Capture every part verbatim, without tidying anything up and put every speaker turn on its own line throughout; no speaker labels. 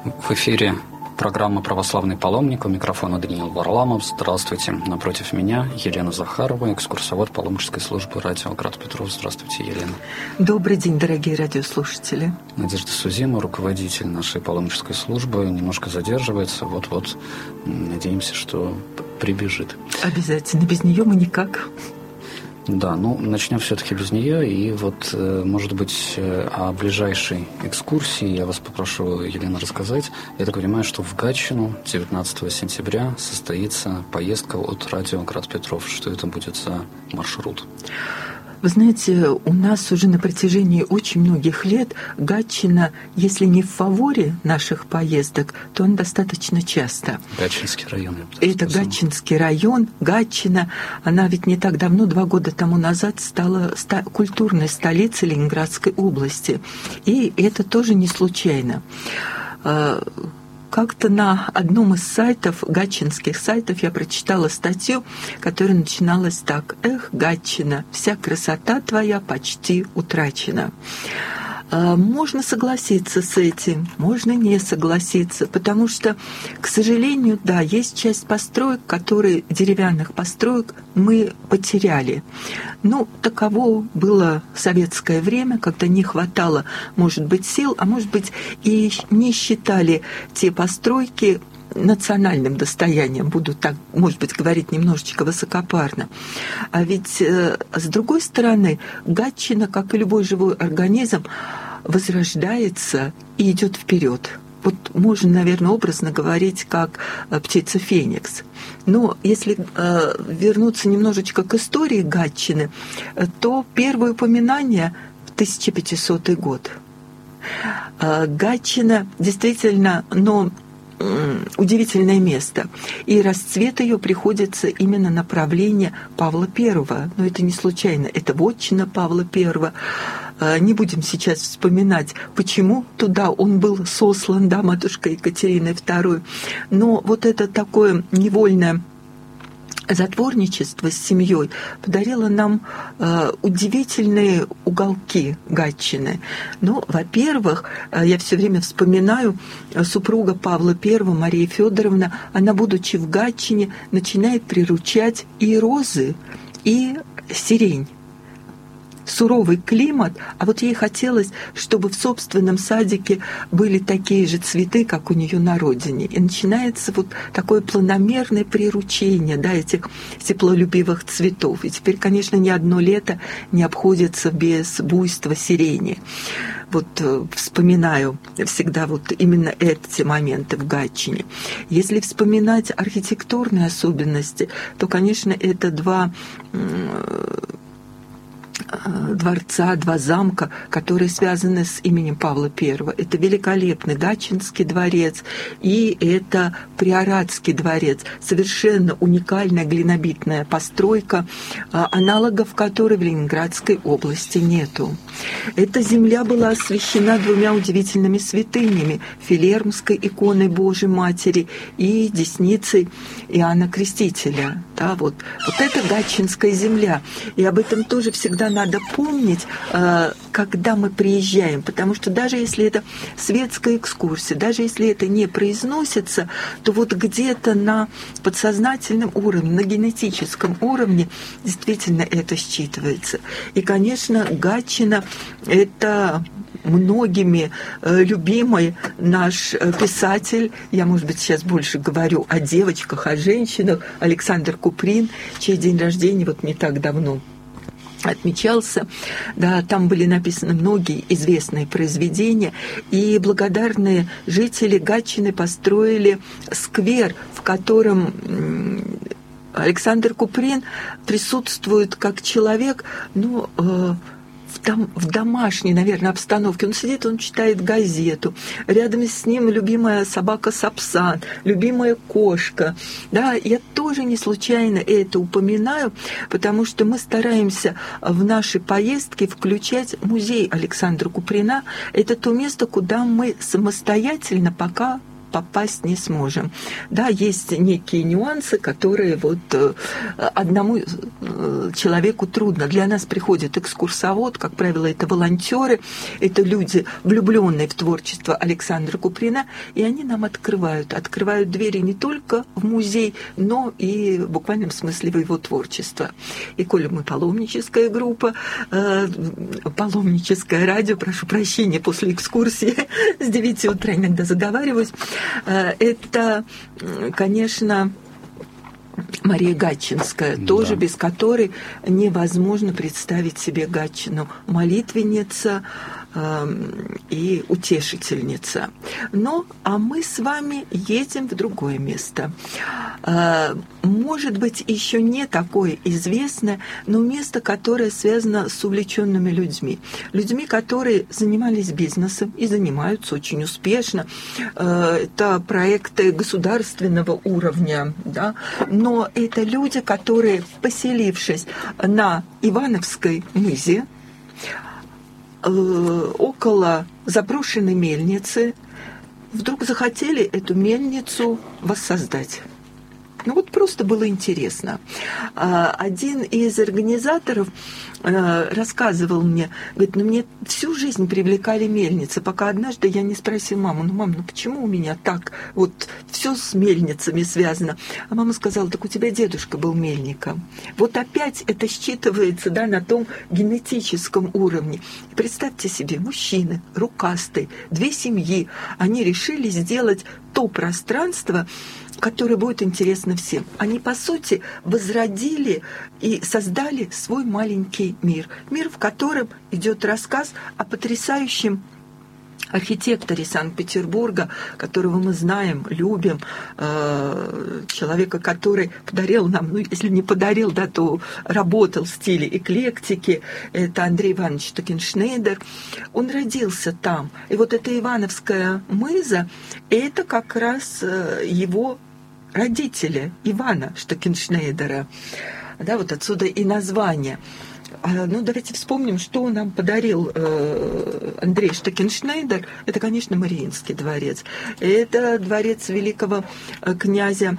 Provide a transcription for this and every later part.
В эфире программа «Православный паломник», у микрофона Даниил Варламов. Здравствуйте. Напротив меня Елена Захарова, экскурсовод паломнической службы «Радио Град Петров». Здравствуйте, Елена.
Добрый день, дорогие радиослушатели.
Надежда Сузима, руководитель нашей паломнической службы, немножко задерживается. Вот-вот, надеемся, что прибежит.
Обязательно. Без нее мы никак.
Да, ну, начнем все-таки без нее. И вот, может быть, о ближайшей экскурсии я вас попрошу, Елена, рассказать. Я так понимаю, что в Гатчину девятнадцатого сентября состоится поездка от «Радио Град Петров». Что это будет за маршрут?
Вы знаете, у нас уже на протяжении очень многих лет Гатчина, если не в фаворе наших поездок, то он достаточно часто.
Гатчинский район.
Это Гатчинский район, Гатчина. Она ведь не так давно, два года тому назад, стала ста- культурной столицей Ленинградской области. И это тоже не случайно. Как-то на одном из сайтов, гатчинских сайтов, я прочитала статью, которая начиналась так: «Эх, Гатчина, вся красота твоя почти утрачена». Можно согласиться с этим, можно не согласиться, потому что, к сожалению, да, есть часть построек, которые, деревянных построек, мы потеряли. Ну, таково было советское время, когда не хватало, может быть, сил, а может быть, и не считали те постройки национальным достоянием, буду так, может быть, говорить немножечко высокопарно. А ведь, э, с другой стороны, Гатчина, как и любой живой организм, возрождается и идет вперед. Вот можно, наверное, образно говорить, как птица Феникс. Но если э, вернуться немножечко к истории Гатчины, то первое упоминание в тысяча пятисотый год. Э, Гатчина действительно, но удивительное место. И расцвет ее приходится именно на правление Павла Первого. Но это не случайно, это вотчина Павла Первого. Не будем сейчас вспоминать, почему туда он был сослан, да, матушкой Екатериной Второй. Но вот это такое невольное затворничество с семьей подарило нам э, удивительные уголки Гатчины. Ну, во-первых, э, я все время вспоминаю э, супруга Павла Первого, Мария Федоровна. Она, будучи в Гатчине, начинает приручать и розы, и сирень. Суровый климат, а вот ей хотелось, чтобы в собственном садике были такие же цветы, как у нее на родине. И начинается вот такое планомерное приручение, да, этих теплолюбивых цветов. И теперь, конечно, ни одно лето не обходится без буйства сирени. Вот э, вспоминаю всегда вот именно эти моменты в Гатчине. Если вспоминать архитектурные особенности, то, конечно, это два э, дворца, два замка, которые связаны с именем Павла Первого. Это великолепный Гатчинский дворец и это Приоратский дворец. Совершенно уникальная глинобитная постройка, аналогов которой в Ленинградской области нету. Эта земля была освящена двумя удивительными святынями – Филермской иконой Божьей Матери и десницей Иоанна Крестителя. Да, вот. вот это Гатчинская земля. И об этом тоже всегда надо помнить, когда мы приезжаем, потому что даже если это светская экскурсия, даже если это не произносится, то вот где-то на подсознательном уровне, на генетическом уровне действительно это считывается. И, конечно, Гатчина – это многими любимый наш писатель, я, может быть, сейчас больше говорю о девочках, о женщинах, Александр Куприн, чей день рождения вот не так давно отмечался. Да, там были написаны многие известные произведения, и благодарные жители Гатчины построили сквер, в котором Александр Куприн присутствует как человек, ну, в, дом, в домашней, наверное, обстановке. Он сидит, он читает газету. Рядом с ним любимая собака Сапсан, любимая кошка. Да, я тоже не случайно это упоминаю, потому что мы стараемся в наши поездки включать музей Александра Куприна. Это то место, куда мы самостоятельно пока попасть не сможем. Да, есть некие нюансы, которые вот одному человеку трудно. Для нас приходит экскурсовод, как правило, это волонтеры, это люди, влюбленные в творчество Александра Куприна, и они нам открывают, открывают двери не только в музей, но и в буквальном смысле в его творчество. И коли мы паломническая группа, э, паломническое радио, прошу прощения, после экскурсии с девяти утра иногда заговариваюсь, э, это, конечно, Мария Гатчинская, да. Тоже без которой невозможно представить себе Гатчину. Молитвенница э, и утешительница. Но, а мы с вами едем в другое место. Э, может быть, еще не такое известное, но место, которое связано с увлеченными людьми. Людьми, которые занимались бизнесом и занимаются очень успешно. Э, это проекты государственного уровня, да, но это люди, которые, поселившись на Ивановской мызе, э, около заброшенной мельницы, вдруг захотели эту мельницу воссоздать. Ну вот просто было интересно. Один из организаторов рассказывал мне, говорит, ну мне всю жизнь привлекали мельницы, пока однажды я не спросил маму, ну мам, ну почему у меня так вот все с мельницами связано? А мама сказала, так у тебя дедушка был мельником. Вот опять это считывается, да, на том генетическом уровне. И представьте себе, мужчины, рукастые, две семьи, они решили сделать то пространство, которое будет интересно всем. Они, по сути, возродили и создали свой маленький мир. Мир, в котором идет рассказ о потрясающем архитекторе Санкт-Петербурга, которого мы знаем, любим, человека, который подарил нам, ну, если не подарил, да, то работал в стиле эклектики, это Андрей Иванович Штекеншнейдер. Он родился там. И вот эта Ивановская мыза, это как раз его родители Ивана Штекеншнейдера. Да, вот отсюда и название. Ну, давайте вспомним, что нам подарил э, Андрей Штекеншнейдер. Это, конечно, Мариинский дворец. Это дворец великого князя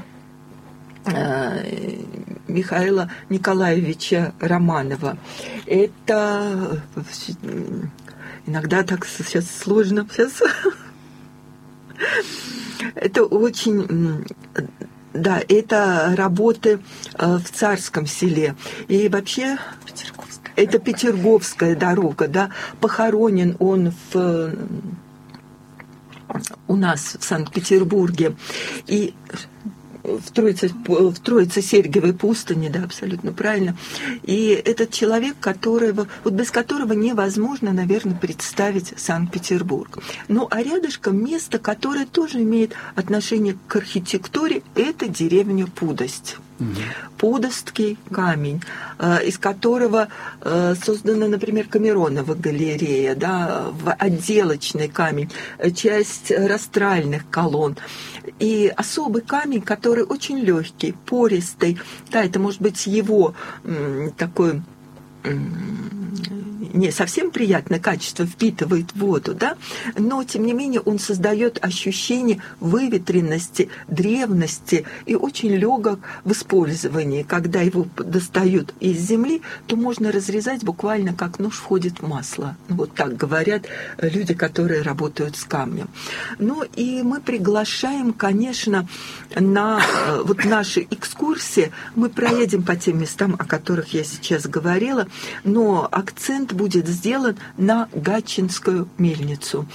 э, Михаила Николаевича Романова. Это иногда так сейчас сложно. Сейчас. Это очень... Да, это работы в Царском селе. И вообще... Это Петерговская дорога, да, похоронен он в, у нас в Санкт-Петербурге и в Троице, в Троице-Сергиевой пустыне, да, абсолютно правильно. И этот человек, которого, вот без которого невозможно, наверное, представить Санкт-Петербург. Ну, а рядышком место, которое тоже имеет отношение к архитектуре, это деревня Пудость. Пудостский камень, из которого создана, например, Камеронова галерея, да, отделочный камень, часть растральных колонн. И особый камень, который очень легкий, пористый. Да, это может быть его такой... не совсем приятное качество, впитывает воду, да, но, тем не менее, он создает ощущение выветренности, древности и очень легок в использовании. Когда его достают из земли, то можно разрезать буквально как нож входит в масло. Вот так говорят люди, которые работают с камнем. Ну и мы приглашаем, конечно, на вот наши экскурсии, мы проедем по тем местам, о которых я сейчас говорила, но акцент будет сделан на Гатчинскую мельницу.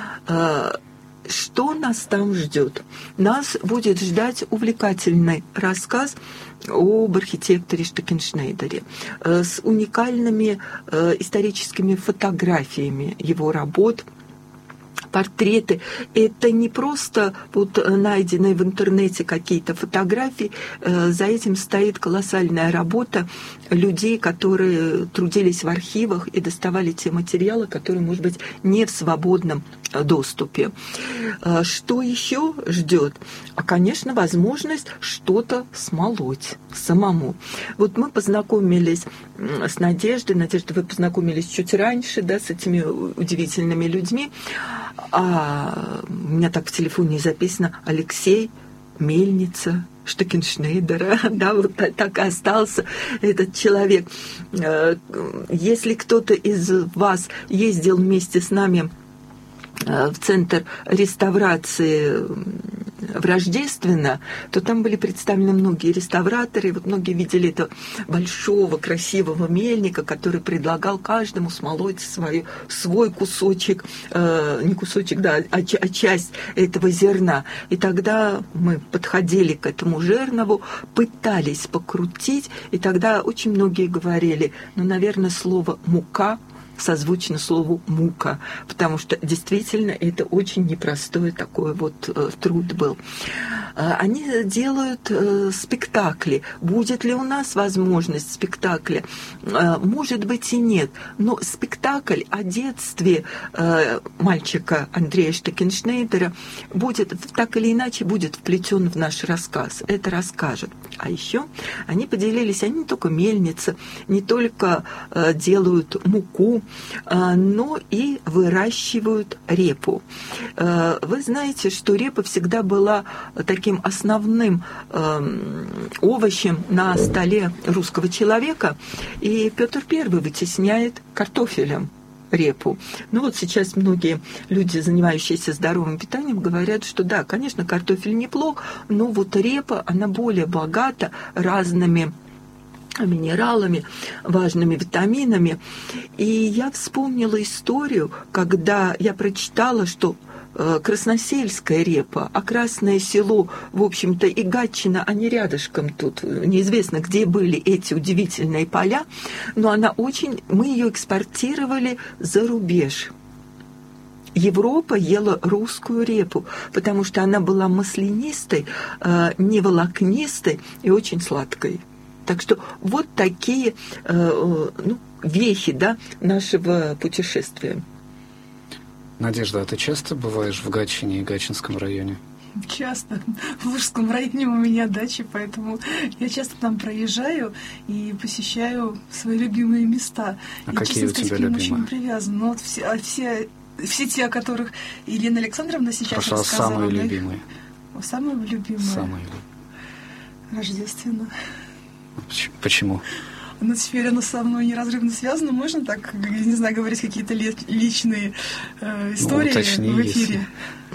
Что нас там ждет? Нас будет ждать увлекательный рассказ об архитекторе Штекеншнейдере с уникальными историческими фотографиями его работ, портреты. Это не просто вот найденные в интернете какие-то фотографии, за этим стоит колоссальная работа людей, которые трудились в архивах и доставали те материалы, которые, может быть, не в свободном доступе. Что еще ждет? А, конечно, возможность что-то смолоть самому. Вот мы познакомились с Надеждой. Надежда, вы познакомились чуть раньше, да, с этими удивительными людьми. А у меня так в телефоне записано Алексей Мельница Штекеншнейдера, да, вот так и остался этот человек. Если кто-то из вас ездил вместе с нами в центр реставрации в Рождественно, то там были представлены многие реставраторы, и вот многие видели этого большого красивого мельника, который предлагал каждому смолоть свой, свой кусочек, э, не кусочек, да, а, а часть этого зерна. И тогда мы подходили к этому жернову, пытались покрутить, и тогда очень многие говорили, ну, наверное, слово «мука» созвучно слову «мука», потому что действительно это очень непростой такой вот э, труд был. Э, они делают э, спектакли. Будет ли у нас возможность спектакля? Э, может быть и нет. Но спектакль о детстве э, мальчика Андрея Штекеншнейдера будет, так или иначе, будет вплетен в наш рассказ. Это расскажет. А еще они поделились, они не только мельницы, не только э, делают муку, но и выращивают репу. Вы знаете, что репа всегда была таким основным овощем на столе русского человека, и Петр Первый вытесняет картофелем репу. Ну вот сейчас многие люди, занимающиеся здоровым питанием, говорят, что да, конечно, картофель неплох, но вот репа, она более богата разными минералами, важными витаминами. И я вспомнила историю, когда я прочитала, что красносельская репа, а Красное Село, в общем-то, и Гатчина, они рядышком тут. Неизвестно, где были эти удивительные поля, но она очень... Мы ее экспортировали за рубеж. Европа ела русскую репу, потому что она была маслянистой, не волокнистой и очень сладкой. Так что вот такие э, ну, вехи, да, нашего путешествия.
Надежда, а ты часто бываешь в Гатчине и Гатчинском районе?
Часто. В Лужском районе у меня дача, поэтому я часто там проезжаю и посещаю свои любимые места.
А
и,
какие
честно
у
сказать,
тебя
к ним
любимые?
очень привязан. Ну, вот все, а все, все те, о которых Елена Александровна сейчас
Хорошо,
рассказала.
а самые любимые?
Самые любимые?
Самые.
Рождественно.
Почему?
Ну, теперь оно со мной неразрывно связано. Можно так, не знаю, говорить какие-то личные э, истории ну, уточни, в эфире?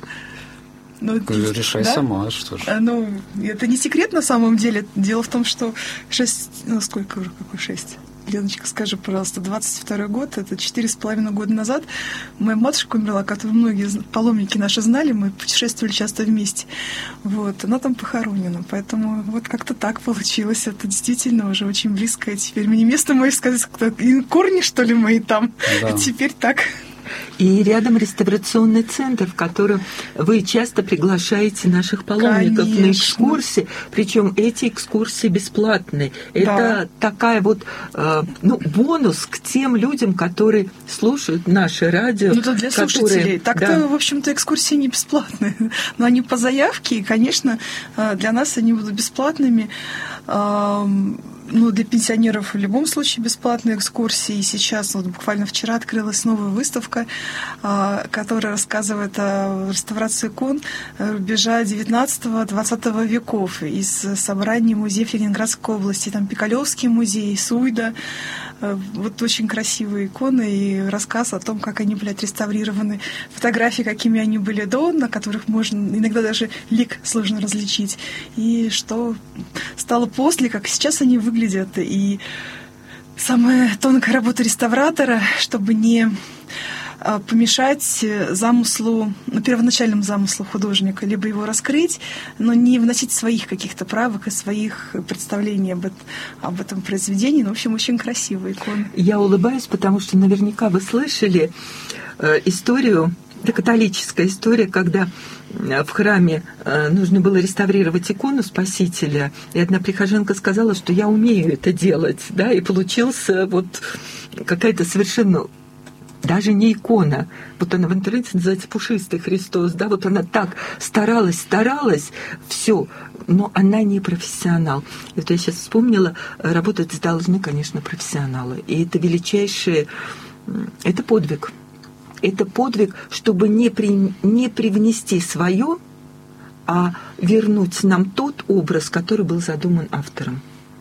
Ну, решай да? сама, что же.
Ну, это не секрет на самом деле. Дело в том, что шесть... Ну, сколько уже? Какой шесть? Леночка, скажи, пожалуйста, двадцать второй год, это четыре с половиной года назад, моя матушка умерла, которую многие паломники наши знали, мы путешествовали часто вместе. Вот, она там похоронена, поэтому вот как-то так получилось. Это действительно уже очень близко. Теперь мне место мое сказать, корни, что ли, мои там. Да. Теперь так.
И рядом реставрационный центр, в котором вы часто приглашаете наших паломников Конечно. на экскурсии, причем эти экскурсии бесплатные. Да. Это такая вот э, ну, бонус к тем людям, которые слушают наше радио.
Ну, это для которые... слушателей. Так-то, да. в общем-то, экскурсии не бесплатные. Но они по заявке, и, конечно, для нас они будут бесплатными. Ну, для пенсионеров в любом случае бесплатные экскурсии. И сейчас, вот буквально вчера открылась новая выставка, которая рассказывает о реставрации икон рубежа девятнадцатого-двадцатого веков из собраний музеев Ленинградской области. Там Пикалевский музей, Суйда. Вот очень красивые иконы и рассказ о том, как они были отреставрированы. Фотографии, какими они были до, на которых можно иногда даже лик сложно различить. И что стало после, как сейчас они выглядят. И самая тонкая работа реставратора, чтобы не помешать замыслу, ну, первоначальному замыслу художника, либо его раскрыть, но не вносить своих каких-то правок и своих представлений об, об этом произведении. Ну, в общем, очень красивая икона.
Я улыбаюсь, потому что наверняка вы слышали э, историю, это католическая история, когда в храме нужно было реставрировать икону Спасителя, и одна прихожанка сказала, что я умею это делать, да, и получился вот какая-то совершенно... Даже не икона. Вот она в интернете называется «Пушистый Христос». Да, вот она так старалась, старалась, все, но она не профессионал. И вот я сейчас вспомнила, работать должны, конечно, профессионалы. И это величайшее, это подвиг. это подвиг, чтобы не, при, не привнести свое, а вернуть нам тот образ, который был задуман автором.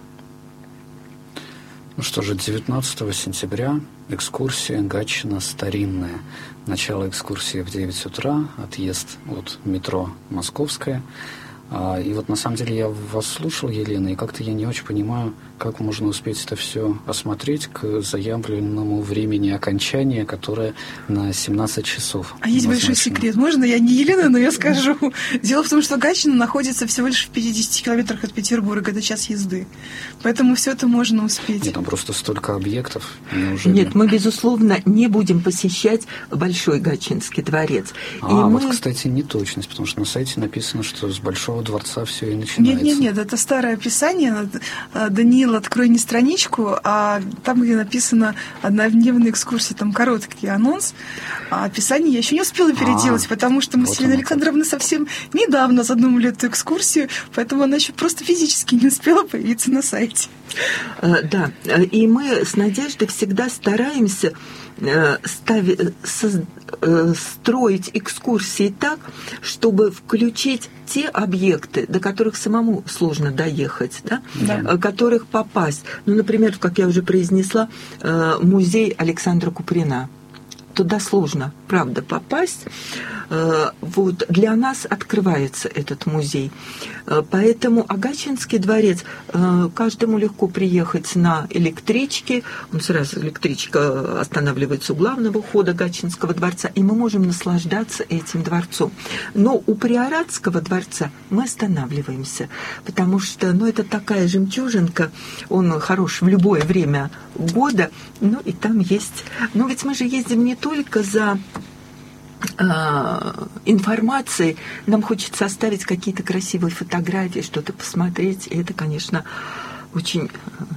Ну что же, девятнадцатого сентября экскурсия Гатчина старинная. Начало экскурсии в девять утра, отъезд от метро Московское. И вот на самом деле я вас слушал, Елена, и как-то я не очень понимаю, как можно успеть это все осмотреть к заявленному времени окончания, которое на семнадцать часов.
А есть большой секрет. Можно я не Елена, но я скажу. Дело в том, что Гатчина находится всего лишь в пятидесяти километрах от Петербурга, это час езды. Поэтому все это можно успеть.
Нет, там просто столько объектов. Неужели?
Нет, мы, безусловно, не будем посещать Большой Гатчинский дворец.
А,
и
вот,
мы...
кстати, неточность, потому что на сайте написано, что с Большого дворца все и начинается.
Нет, нет, нет, это старое описание. Даниил, открой не страничку, а там, где написано «однодневная экскурсия», там короткий анонс. А описание я еще не успела переделать, а, потому что мы вот с Еленой Александровной совсем недавно задумали эту экскурсию, поэтому она еще просто физически не успела появиться на сайте.
Да, и мы с Надеждой всегда стараемся ставить, строить экскурсии так, чтобы включить те объекты, до которых самому сложно доехать, да? Да. Которых попасть. Ну, например, как я уже произнесла, музей Александра Куприна. Туда сложно, правда, попасть. Вот для нас открывается этот музей. Поэтому Гатчинский дворец, каждому легко приехать на электричке. Он сразу, электричка останавливается у главного входа Гатчинского дворца, и мы можем наслаждаться этим дворцом. Но у Приоратского дворца мы останавливаемся, потому что, ну, это такая жемчужинка, он хорош в любое время года, ну, и там есть... Но ведь мы же ездим не только за э, информацией, нам хочется оставить какие-то красивые фотографии, что-то посмотреть, и это, конечно, очень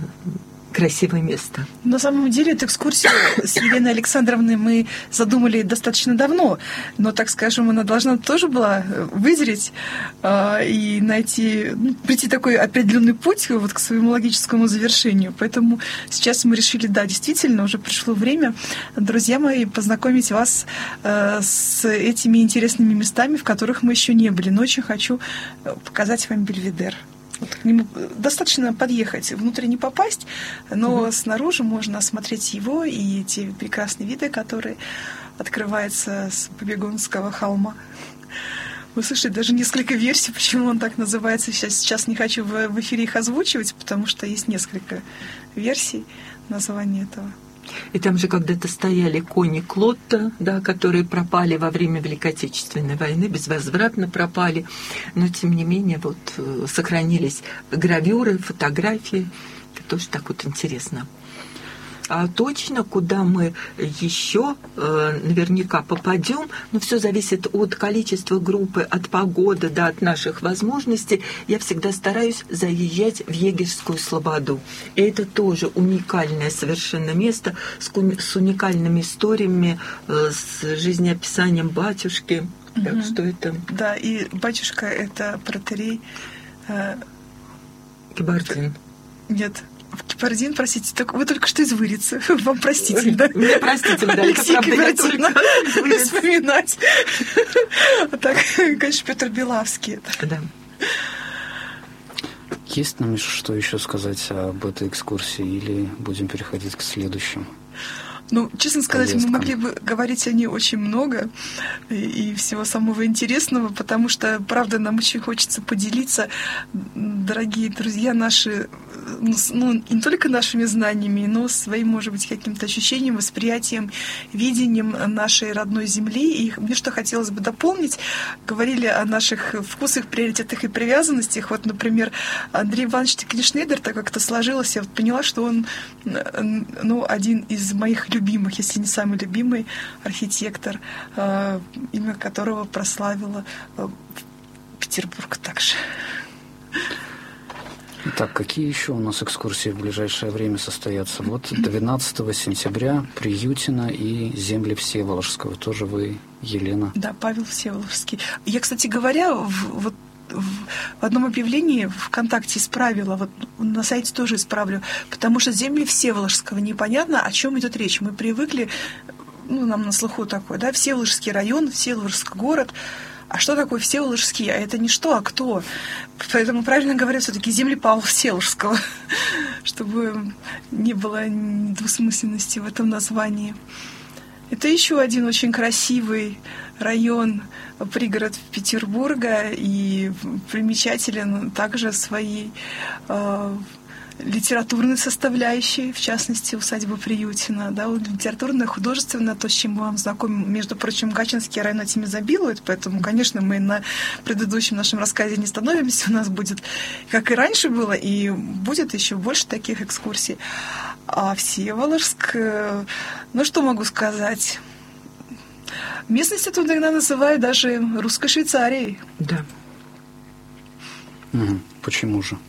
красивое место.
На самом деле, эту экскурсию с Еленой Александровной мы задумали достаточно давно, но, так скажем, она должна тоже была вызреть э, и найти, ну, прийти такой определенный путь вот к своему логическому завершению. Поэтому сейчас мы решили, да, действительно, уже пришло время, друзья мои, познакомить вас э, с этими интересными местами, в которых мы еще не были. Но очень хочу показать вам Бельведер. Вот к нему достаточно подъехать, внутрь не попасть, но mm-hmm. снаружи можно осмотреть его и те прекрасные виды, которые открываются с Побегонского холма. Вы слышите, даже несколько версий, почему он так называется. Сейчас, сейчас не хочу в, в эфире их озвучивать, потому что есть несколько версий названия этого.
И там же когда-то стояли кони Клотта, да, которые пропали во время Великой Отечественной войны, безвозвратно пропали. Но, тем не менее, вот сохранились гравюры, фотографии. Это тоже так вот интересно. А точно, куда мы еще э, наверняка попадем, но все зависит от количества группы, от погоды, да, от наших возможностей. Я всегда стараюсь заезжать в Егерскую Слободу. И это тоже уникальное совершенно место с, с уникальными историями, э, с жизнеописанием батюшки. Mm-hmm. Так что это...
Да, и батюшка — это протоиерей... Э...
Кибардин.
Нет. Кипардин, простите, так вы только что из Вырицы. Вам простительно.
Мне простительно, да,
Алексей Кипардин вспоминать. Так, конечно, Петр Белавский.
Да.
Есть нам что еще сказать об этой экскурсии или будем переходить к следующим?
Ну, честно сказать, мы могли бы говорить о ней очень много и, и всего самого интересного, потому что, правда, нам очень хочется поделиться, дорогие друзья наши, ну, не только нашими знаниями, но своим, может быть, каким-то ощущением, восприятием, видением нашей родной земли. И мне что хотелось бы дополнить, говорили о наших вкусах, приоритетах и привязанностях. Вот, например, Андрей Иванович Теклишнейдер, так как это сложилось, я вот поняла, что он, ну, один из моих любимых, если не самый любимый архитектор, имя которого прославило Петербург также.
Так, какие еще у нас экскурсии в ближайшее время состоятся? Вот двенадцатого сентября Приютино и земли Всеволожского. Тоже вы, Елена.
Да, Павел Всеволожский. Я, кстати говоря, в, вот в одном объявлении ВКонтакте исправила, вот на сайте тоже исправлю, потому что земли Всеволожского непонятно, о чем идет речь. Мы привыкли ну, нам на слуху такой, да, Всеволожский район, Всеволожский город. А что такое Всеволожский? А это не что, а кто? Поэтому правильно говорят все-таки земли Павла Всеволожского, чтобы не было двусмысленности в этом названии. Это еще один очень красивый район, пригород Петербурга, и примечателен также своей э, литературной составляющей, в частности, усадьба Приютина. Да, литературная, художественная, то, с чем мы вам знакомы. Между прочим, Гатчинский район этим изобилует, поэтому, конечно, мы на предыдущем нашем рассказе не становимся. У нас будет, как и раньше было, и будет еще больше таких экскурсий. А Всеволожск, ну что могу сказать? Местность эту иногда называют даже русской Швейцарией.
Да.
Угу. Почему же?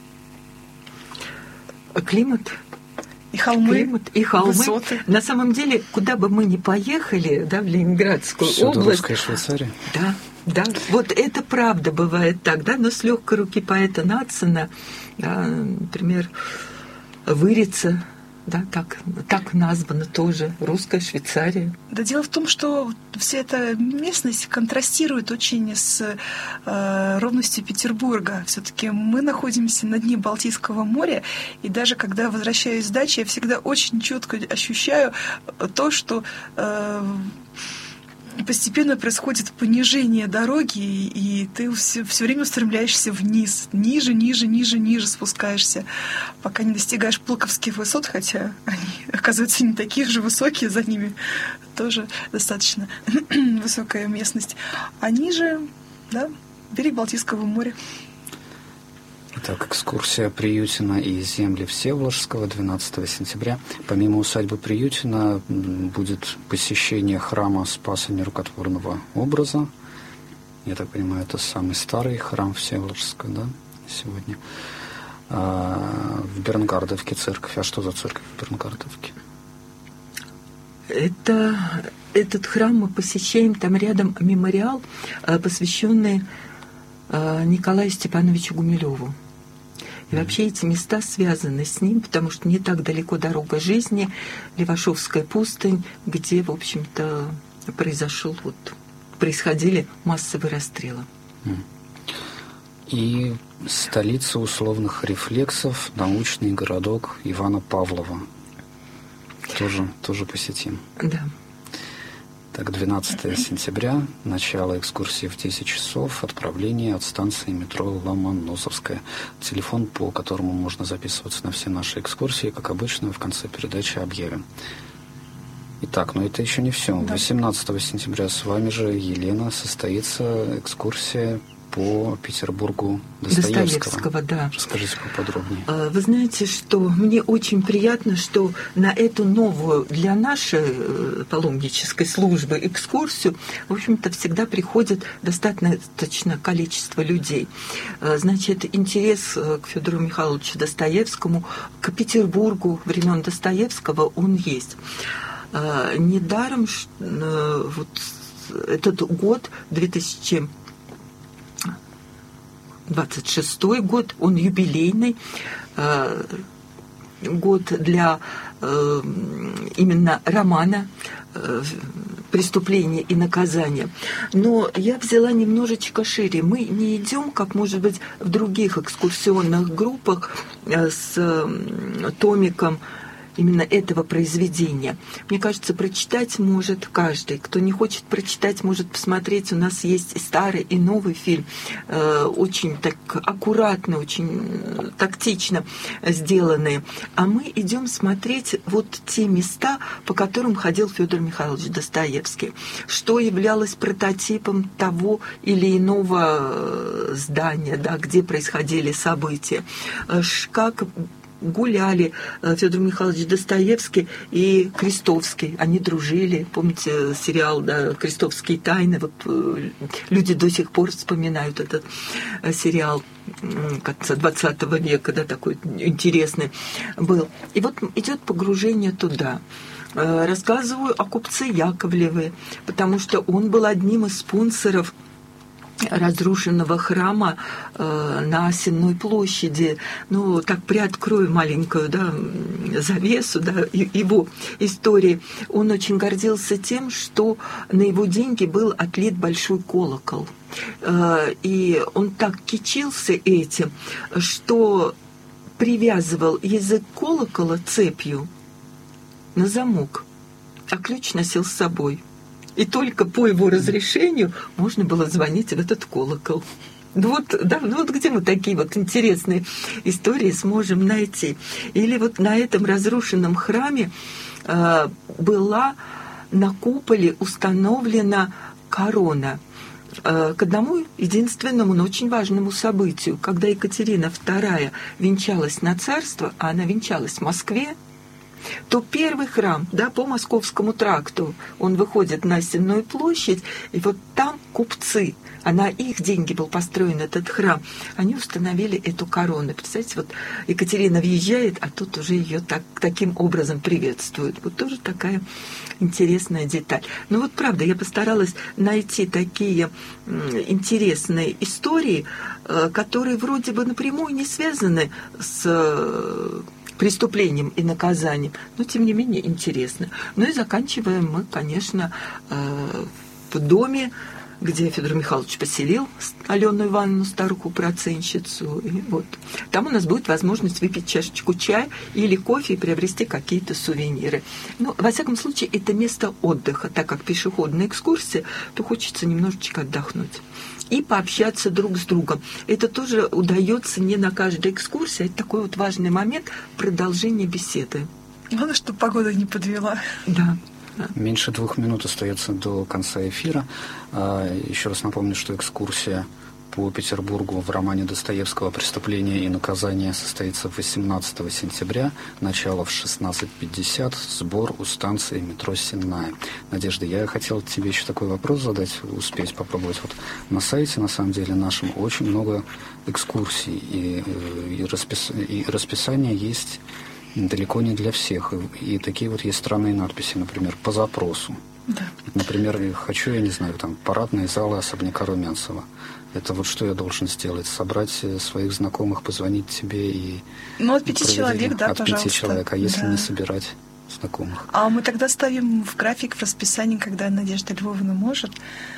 Климат.
И холмы,
Климат, и холмы.
Высоты.
На самом деле, куда бы мы ни поехали, да, в Ленинградскую
Всюду
область...
русская Швейцария.
Да, да. Вот это правда бывает так, да, но с легкой руки поэта Нацина, да, например, Вырица, да, так, так названа тоже русская Швейцария.
Да, дело в том, что вся эта местность контрастирует очень с э, ровностью Петербурга. Все-таки мы находимся на дне Балтийского моря, и даже когда возвращаюсь с дачи, я всегда очень четко ощущаю то, что э, постепенно происходит понижение дороги, и ты все, все время устремляешься вниз, ниже, ниже, ниже, ниже спускаешься, пока не достигаешь Пулковских высот, хотя они, оказывается, не такие же высокие, за ними тоже достаточно высокая местность. А ниже, да, берег Балтийского моря.
Итак, экскурсия Приютина и земли Всеволожского двенадцатого сентября. Помимо усадьбы Приютина будет посещение храма Спаса Нерукотворного образа. Я так понимаю, это самый старый храм Всеволожска, да, сегодня. А в Бернгардовке церковь. А что за церковь в Бернгардовке?
Это, этот храм мы посещаем, там рядом мемориал, посвященный Николаю Степановичу Гумилеву. И вообще эти места связаны с ним, потому что не так далеко дорога жизни, Левашовская пустынь, где, в общем-то, произошел вот, происходили массовые расстрелы.
И столица условных рефлексов, научный городок Ивана Павлова. Тоже, тоже посетим.
Да.
Так, двенадцатого сентября, начало экскурсии в десять часов, отправление от станции метро Ломоносовская. Телефон, по которому можно записываться на все наши экскурсии, как обычно, в конце передачи объявим. Итак, но это еще не все.
Да.
восемнадцатого сентября с вами же, Елена, состоится экскурсия по Петербургу Достоевского.
Достоевского, да.
Расскажите поподробнее.
Вы знаете, что мне очень приятно, что на эту новую для нашей паломнической службы экскурсию, в общем-то, всегда приходит достаточно количество людей. Значит, интерес к Федору Михайловичу Достоевскому, к Петербургу времен Достоевского, он есть. Недаром вот этот год, две тысячи двадцать шестой год, он юбилейный э, год для э, именно романа э, «Преступление и наказание». Но я взяла немножечко шире. Мы не идем, как, может быть, в других экскурсионных группах э, с э, томиком именно этого произведения. Мне кажется, прочитать может каждый. Кто не хочет прочитать, может посмотреть. У нас есть и старый, и новый фильм. Э, очень так аккуратно, очень тактично сделанные. А мы идем смотреть вот те места, по которым ходил Федор Михайлович Достоевский. Что являлось прототипом того или иного здания, да, где происходили события. Как гуляли Федор Михайлович Достоевский и Крестовский. Они дружили. Помните сериал, да, «Крестовские тайны»? Вот люди до сих пор вспоминают этот сериал конца двадцатого века, да, такой интересный был. И вот идет погружение туда. Рассказываю о купце Яковлеве, потому что он был одним из спонсоров разрушенного храма э, на Сенной площади. Ну, так приоткрою маленькую, да, завесу, да, его истории. Он очень гордился тем, что на его деньги был отлит большой колокол. Э, и он так кичился этим, что привязывал язык колокола цепью на замок, а ключ носил с собой. И только по его разрешению можно было звонить в этот колокол. Ну вот, да, ну вот где мы такие вот интересные истории сможем найти? Или вот на этом разрушенном храме э, была на куполе установлена корона э, к одному единственному, но очень важному событию. Когда Екатерина вторая венчалась на царство, а она венчалась в Москве, то первый храм, да, по Московскому тракту, он выходит на Сенную площадь, и вот там купцы, а на их деньги был построен этот храм, они установили эту корону. Представляете, вот Екатерина въезжает, а тут уже ее так, таким образом приветствуют. Вот тоже такая интересная деталь. Ну вот правда, я постаралась найти такие интересные истории, которые вроде бы напрямую не связаны с преступлением и наказанием, но тем не менее интересно. Ну и заканчиваем мы, конечно, в доме, где Федор Михайлович поселил Алену Ивановну, старуху-процентщицу. И вот там у нас будет возможность выпить чашечку чая или кофе и приобрести какие-то сувениры. Ну, во всяком случае, это место отдыха. Так как пешеходная экскурсия, то хочется немножечко отдохнуть и пообщаться друг с другом. Это тоже удается не на каждой экскурсии. Это такой вот важный момент продолжения беседы.
Главное, чтобы погода не подвела.
Да.
Меньше двух минут остается до конца эфира. Еще раз напомню, что экскурсия по Петербургу в романе Достоевского «Преступление и наказание» состоится восемнадцатого сентября, начало в шестнадцать пятьдесят, сбор у станции метро Сенная. Надежда, я хотел тебе еще такой вопрос задать, успеть попробовать. Вот на сайте, на самом деле, нашем очень много экскурсий, и, и, распис... и расписание есть далеко не для всех. И, и такие вот есть странные надписи, например, по запросу.
Да.
Например, хочу, я не знаю, там, парадные залы особняка Румянцева. Это вот что я должен сделать? Собрать своих знакомых, позвонить тебе и...
Ну, от пяти человек, да,
от
пожалуйста.
От пяти человек, а если
да.
не собирать знакомых?
А мы тогда ставим в график, в расписание, когда Надежда Львовна может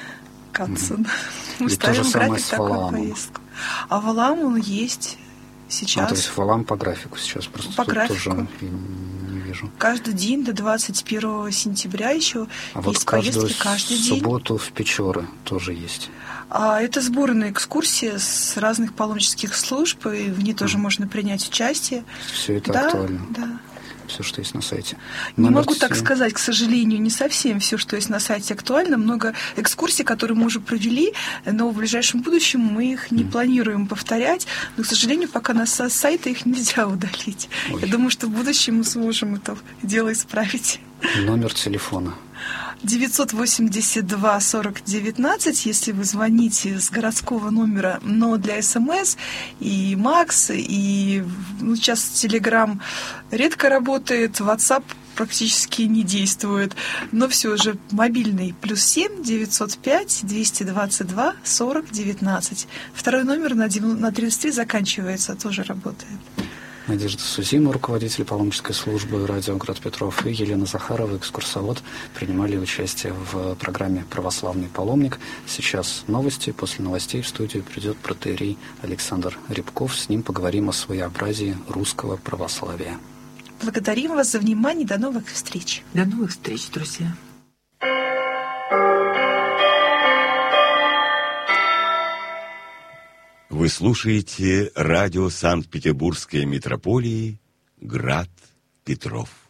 каться. Mm-hmm. Мы и ставим в график такую поездку. А Валам он есть сейчас.
А, то есть Валам по графику сейчас просто
по графику.
Тоже не вижу.
Каждый день до двадцать первого сентября еще
а
есть
вот
поездки каждый день.
В субботу в Печоры тоже есть.
А это сборная экскурсия с разных паломнических служб, и в ней тоже mm. можно принять участие.
Все это
да,
актуально.
Да.
Все, что есть на сайте.
Не
Номер
могу
т...
так сказать, к сожалению, не совсем все, что есть на сайте, актуально. Много экскурсий, которые мы уже провели, но в ближайшем будущем мы их не mm. планируем повторять. Но, к сожалению, пока на сайта их нельзя удалить. Ой. Я думаю, что в будущем мы сможем это дело исправить.
Номер телефона.
девятьсот восемьдесят два сорок девятнадцать, если вы звоните с городского номера, но для СМС и Макс, и ну, сейчас Телеграм редко работает, WhatsApp практически не действует, но все же мобильный плюс семь девятьсот пять двести двадцать два сорок девятнадцать. Второй номер на тридцать три заканчивается, тоже работает.
Надежда Сузима, руководитель паломнической службы «Радио Град Петров», и Елена Захарова, экскурсовод, принимали участие в программе «Православный паломник». Сейчас новости. После новостей в студию придет протоиерей Александр Рябков. С ним поговорим о своеобразии русского православия.
Благодарим вас за внимание. До новых встреч.
До новых встреч, друзья.
Вы слушаете радио Санкт-Петербургской митрополии «Град Петров».